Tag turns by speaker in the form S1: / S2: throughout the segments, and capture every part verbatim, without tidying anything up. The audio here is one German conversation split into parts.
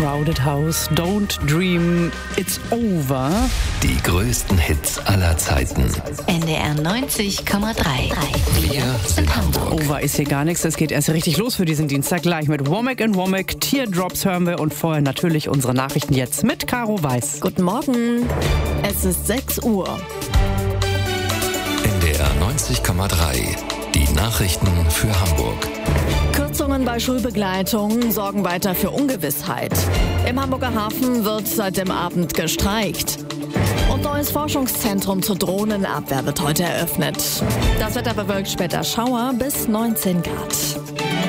S1: Crowded House, Don't Dream It's Over.
S2: Die größten Hits aller Zeiten.
S3: N D R neunzig Komma drei.
S2: Wir sind Hamburg.
S1: Over ist hier gar nichts. Es geht erst richtig los für diesen Dienstag. Gleich mit Womack and Womack. Teardrops hören wir und vorher natürlich unsere Nachrichten jetzt mit Caro Weiß.
S4: Guten Morgen. Es ist sechs Uhr.
S2: N D R neunzig Komma drei. Die Nachrichten für Hamburg.
S4: Kürzungen bei Schulbegleitung sorgen weiter für Ungewissheit. Im Hamburger Hafen wird seit dem Abend gestreikt. Und neues Forschungszentrum zur Drohnenabwehr wird heute eröffnet. Das Wetter bewölkt, später Schauer bis neunzehn Grad.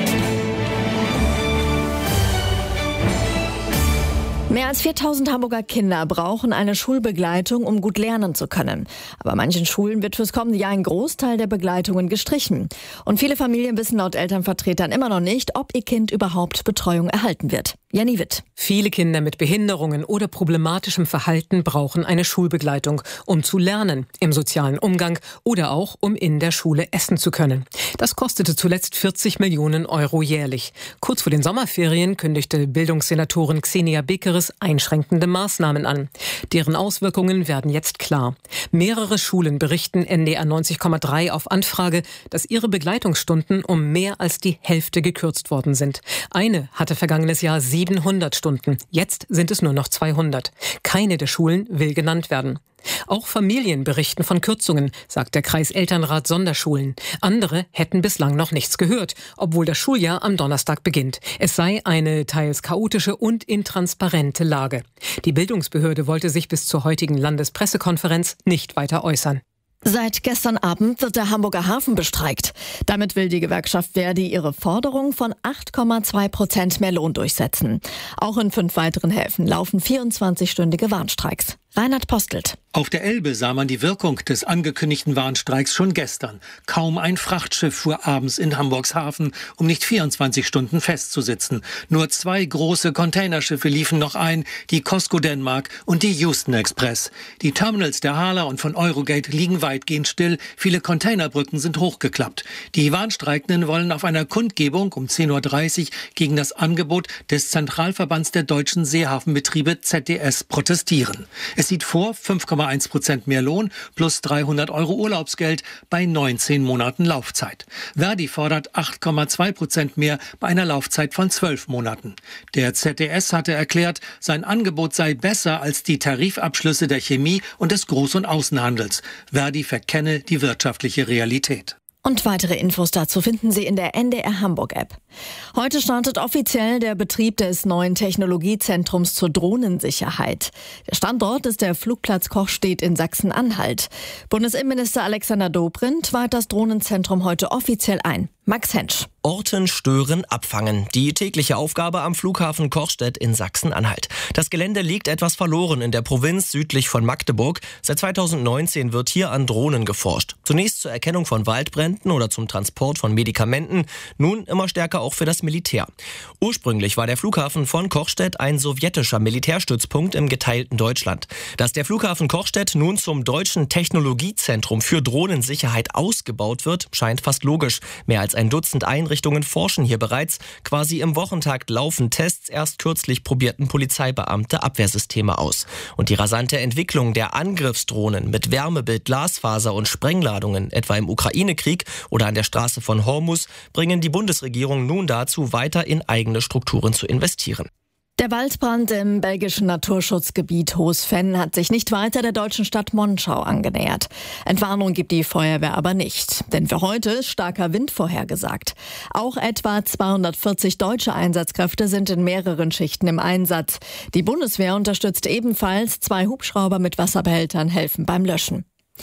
S4: Mehr als viertausend Hamburger Kinder brauchen eine Schulbegleitung, um gut lernen zu können. Aber manchen Schulen wird fürs kommende Jahr ein Großteil der Begleitungen gestrichen. Und viele Familien wissen laut Elternvertretern immer noch nicht, ob ihr Kind überhaupt Betreuung erhalten wird. Jenny Witt.
S5: Viele Kinder mit Behinderungen oder problematischem Verhalten brauchen eine Schulbegleitung, um zu lernen, im sozialen Umgang oder auch, um in der Schule essen zu können. Das kostete zuletzt vierzig Millionen Euro jährlich. Kurz vor den Sommerferien kündigte Bildungssenatorin Xenia Bekeres einschränkende Maßnahmen an. Deren Auswirkungen werden jetzt klar. Mehrere Schulen berichten N D R neunzig Komma drei auf Anfrage, dass ihre Begleitungsstunden um mehr als die Hälfte gekürzt worden sind. Eine hatte vergangenes Jahr siebenhundert Stunden. Jetzt sind es nur noch zweihundert. Keine der Schulen will genannt werden. Auch Familien berichten von Kürzungen, sagt der Kreiselternrat Sonderschulen. Andere hätten bislang noch nichts gehört, obwohl das Schuljahr am Donnerstag beginnt. Es sei eine teils chaotische und intransparente Lage. Die Bildungsbehörde wollte sich bis zur heutigen Landespressekonferenz nicht weiter äußern.
S4: Seit gestern Abend wird der Hamburger Hafen bestreikt. Damit will die Gewerkschaft Verdi ihre Forderung von acht Komma zwei Prozent mehr Lohn durchsetzen. Auch in fünf weiteren Häfen laufen vierundzwanzigstündige Warnstreiks. Reinhard Postelt.
S6: Auf der Elbe sah man die Wirkung des angekündigten Warnstreiks schon gestern. Kaum ein Frachtschiff fuhr abends in Hamburgs Hafen, um nicht vierundzwanzig Stunden festzusitzen. Nur zwei große Containerschiffe liefen noch ein, die Cosco Denmark und die Houston Express. Die Terminals der Hala und von Eurogate liegen weitgehend still. Viele Containerbrücken sind hochgeklappt. Die Warnstreikenden wollen auf einer Kundgebung um zehn Uhr dreißig gegen das Angebot des Zentralverbands der deutschen Seehafenbetriebe Z D S protestieren. Es sieht vor fünf Komma eins Prozent mehr Lohn plus dreihundert Euro Urlaubsgeld bei neunzehn Monaten Laufzeit. Verdi fordert acht Komma zwei Prozent mehr bei einer Laufzeit von zwölf Monaten. Der Z D S hatte erklärt, sein Angebot sei besser als die Tarifabschlüsse der Chemie und des Groß- und Außenhandels. Verdi verkenne die wirtschaftliche Realität.
S4: Und weitere Infos dazu finden Sie in der N D R Hamburg App. Heute startet offiziell der Betrieb des neuen Technologiezentrums zur Drohnensicherheit. Der Standort ist der Flugplatz Kochstedt in Sachsen-Anhalt. Bundesinnenminister Alexander Dobrindt weiht das Drohnenzentrum heute offiziell ein. Max Hensch.
S7: Orten, stören, abfangen. Die tägliche Aufgabe am Flughafen Kochstedt in Sachsen-Anhalt. Das Gelände liegt etwas verloren in der Provinz südlich von Magdeburg. Seit zweitausendneunzehn wird hier an Drohnen geforscht. Zunächst zur Erkennung von Waldbränden oder zum Transport von Medikamenten. Nun immer stärker auch für das Militär. Ursprünglich war der Flughafen von Kochstedt ein sowjetischer Militärstützpunkt im geteilten Deutschland. Dass der Flughafen Kochstedt nun zum deutschen Technologiezentrum für Drohnensicherheit ausgebaut wird, scheint fast logisch. Mehr als ein Dutzend Einrichtungen forschen hier bereits. Quasi im Wochentakt laufen Tests. Erst kürzlich probierten Polizeibeamte Abwehrsysteme aus. Und die rasante Entwicklung der Angriffsdrohnen mit Wärmebild, Glasfaser und Sprengladungen, etwa im Ukraine-Krieg oder an der Straße von Hormuz, bringen die Bundesregierung nun dazu, weiter in eigene Strukturen zu investieren.
S4: Der Waldbrand im belgischen Naturschutzgebiet Hoosven hat sich nicht weiter der deutschen Stadt Monschau angenähert. Entwarnung gibt die Feuerwehr aber nicht, denn für heute ist starker Wind vorhergesagt. Auch etwa zweihundertvierzig deutsche Einsatzkräfte sind in mehreren Schichten im Einsatz. Die Bundeswehr unterstützt ebenfalls, zwei Hubschrauber mit Wasserbehältern helfen beim Löschen.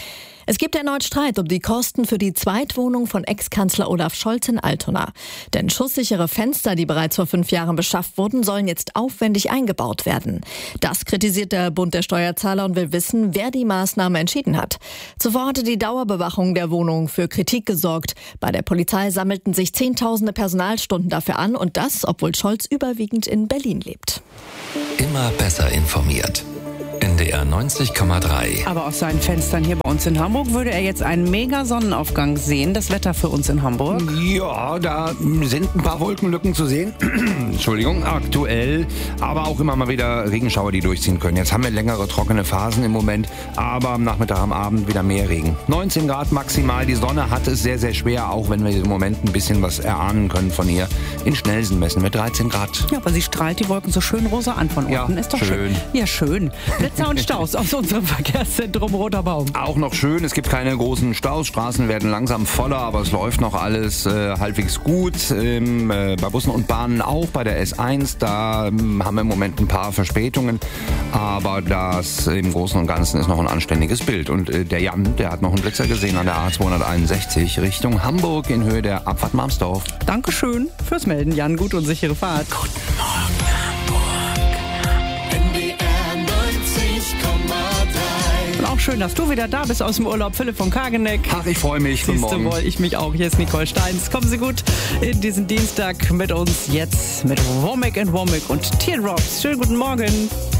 S4: Es gibt erneut Streit um die Kosten für die Zweitwohnung von Ex-Kanzler Olaf Scholz in Altona. Denn schusssichere Fenster, die bereits vor fünf Jahren beschafft wurden, sollen jetzt aufwendig eingebaut werden. Das kritisiert der Bund der Steuerzahler und will wissen, wer die Maßnahme entschieden hat. Zuvor hatte die Dauerbewachung der Wohnung für Kritik gesorgt. Bei der Polizei sammelten sich Zehntausende Personalstunden dafür an und das, obwohl Scholz überwiegend in Berlin lebt.
S2: Immer besser informiert. N N D R neunzig Komma drei.
S1: Aber aus seinen Fenstern hier bei uns in Hamburg würde er jetzt einen mega Sonnenaufgang sehen. Das Wetter für uns in Hamburg?
S8: Ja, da sind ein paar Wolkenlücken zu sehen. Entschuldigung, aktuell. Aber auch immer mal wieder Regenschauer, die durchziehen können. Jetzt haben wir längere trockene Phasen im Moment. Aber am Nachmittag, am Abend wieder mehr Regen. neunzehn Grad maximal. Die Sonne hat es sehr, sehr schwer. Auch wenn wir im Moment ein bisschen was erahnen können von ihr. In Schnellsen messen wir dreizehn Grad.
S1: Ja, aber sie strahlt die Wolken so schön rosa an von unten.
S8: Ja,
S1: ist doch schön.
S8: schön.
S1: Ja, schön. Blitzer und Staus aus unserem Verkehrszentrum Roter Baum.
S8: Auch noch schön, es gibt keine großen Staus, Straßen werden langsam voller, aber es läuft noch alles äh, halbwegs gut. Ähm, äh, bei Bussen und Bahnen auch, bei der S eins, da ähm, haben wir im Moment ein paar Verspätungen, aber das im Großen und Ganzen ist noch ein anständiges Bild. Und äh, der Jan, der hat noch einen Blitzer gesehen an der A zweihunderteinundsechzig Richtung Hamburg in Höhe der Abfahrt Marmsdorf.
S1: Dankeschön fürs Melden, Jan. Gut und sichere Fahrt.
S2: Guten Morgen, Hamburg.
S9: N D R neunzig Komma drei.
S1: Und auch schön, dass du wieder da bist aus dem Urlaub, Philipp von Kageneck.
S8: Ach, ich freue mich. Guten
S1: Siehst du
S8: Morgen.
S1: wohl, ich mich auch. Hier ist Nicole Steins. Kommen Sie gut in diesen Dienstag mit uns jetzt mit Womack and Womack und Teardrops. Schönen guten Morgen.